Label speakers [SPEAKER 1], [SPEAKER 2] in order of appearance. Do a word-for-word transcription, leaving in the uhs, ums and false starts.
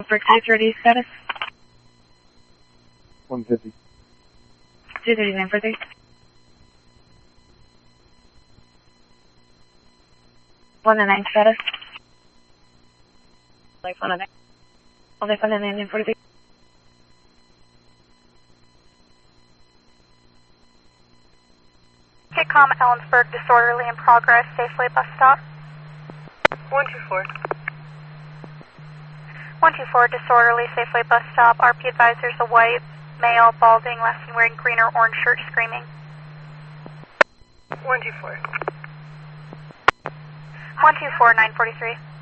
[SPEAKER 1] For two thirty status?
[SPEAKER 2] one fifty.
[SPEAKER 1] two thirty-nine for three. one oh nine status? Life one oh nine. Life one oh nine and forty-three.
[SPEAKER 3] Kitcom, Ellensburg, disorderly in progress, safely bus stop.
[SPEAKER 4] one two four.
[SPEAKER 3] one two four, disorderly, safely bus stop. R P advisors, a white male, balding, last seen wearing green or orange shirt, screaming.
[SPEAKER 4] one two four.
[SPEAKER 3] one two four, nine forty-three.